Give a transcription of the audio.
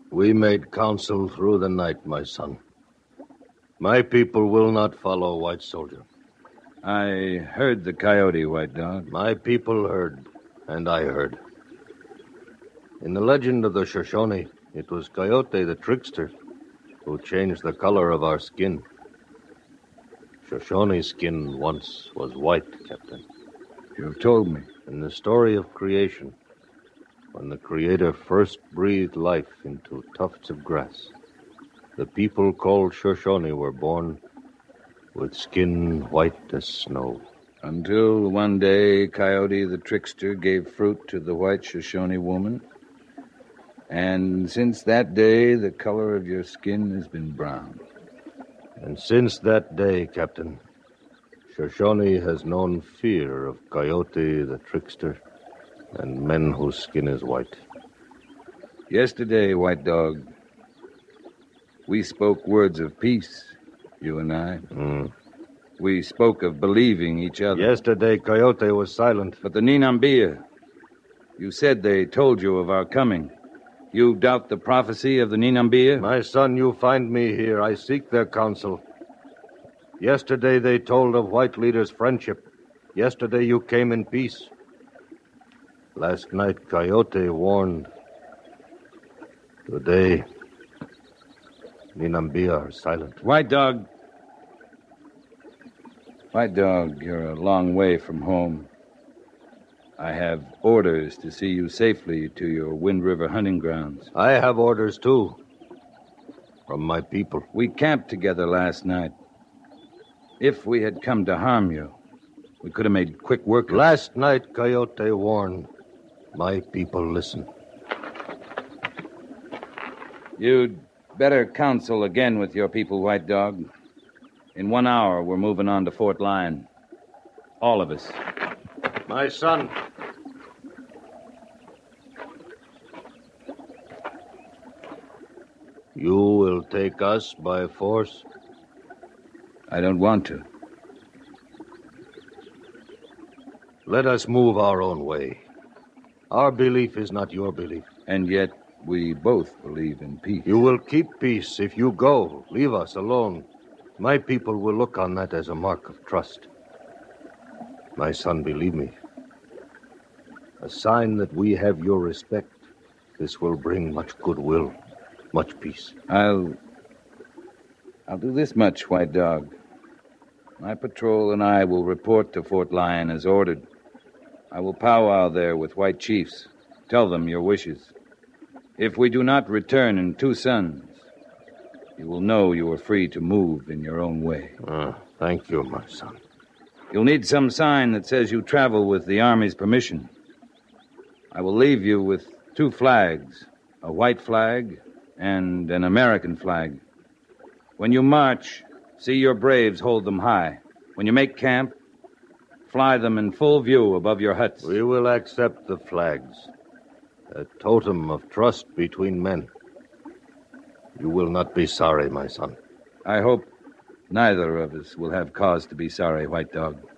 We made counsel through the night, my son. My people will not follow White Soldier. I heard the coyote, White Dog. My people heard, and I heard. In the legend of the Shoshone, it was Coyote the trickster who changed the color of our skin. Shoshone skin once was white, Captain. You have told me. In the story of creation, when the Creator first breathed life into tufts of grass, the people called Shoshone were born with skin white as snow. Until one day, Coyote the trickster gave fruit to the white Shoshone woman. And since that day, the color of your skin has been brown. And since that day, Captain, Shoshone has known fear of Coyote the trickster and men whose skin is white. Yesterday, White Dog, we spoke words of peace, you and I. We spoke of believing each other. Yesterday, Coyote was silent. But the Ninambia, you said they told you of our coming. You doubt the prophecy of the Ninambia? My son, you find me here. I seek their counsel. Yesterday they told of white leaders' friendship. Yesterday you came in peace. Last night Coyote warned. Today, Ninambia are silent. White Dog, you're a long way from home. I have orders to see you safely to your Wind River hunting grounds. I have orders, too, from my people. We camped together last night. If we had come to harm you, we could have made quick work of it. Last night, Coyote warned. My people listen. You'd better counsel again with your people, White Dog. In 1 hour, we're moving on to Fort Lyon. All of us. My son. You will take us by force? I don't want to. Let us move our own way. Our belief is not your belief. And yet, we both believe in peace. You will keep peace if you go. Leave us alone. My people will look on that as a mark of trust. My son, believe me. A sign that we have your respect. This will bring much goodwill, much peace. I'll do this much, White Dog. My patrol and I will report to Fort Lyon as ordered. I will powwow there with white chiefs. Tell them your wishes. If we do not return in 2 suns, you will know you are free to move in your own way. Thank you, my son. You'll need some sign that says you travel with the Army's permission. I will leave you with 2 flags, a white flag and an American flag. When you march, see your braves hold them high. When you make camp, fly them in full view above your huts. We will accept the flags, a totem of trust between men. You will not be sorry, my son. I hope neither of us will have cause to be sorry, White Dog.